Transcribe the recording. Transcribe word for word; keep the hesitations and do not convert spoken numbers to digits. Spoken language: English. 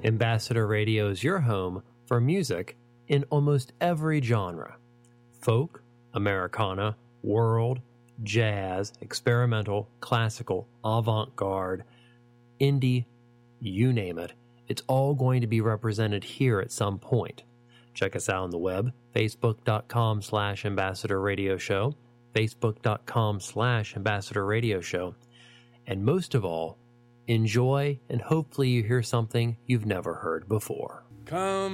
Ambassador Radio is your home for music in almost every genre. Folk, Americana, world, jazz, experimental, classical, avant-garde, indie, you name it. It's all going to be represented here at some point. Check us out on the web, facebook.com slash ambassador radio show, facebook.com slash ambassador radio show. And most of all, enjoy and hopefully you hear something you've never heard before. Come